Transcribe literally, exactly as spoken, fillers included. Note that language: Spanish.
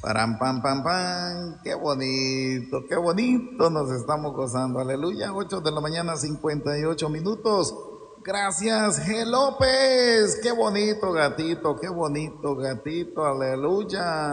Param, pam, pam, pam. Qué bonito, qué bonito nos estamos gozando. Aleluya. Ocho de la mañana, cincuenta y ocho minutos. Gracias, G. López. Qué bonito gatito, qué bonito gatito. Aleluya.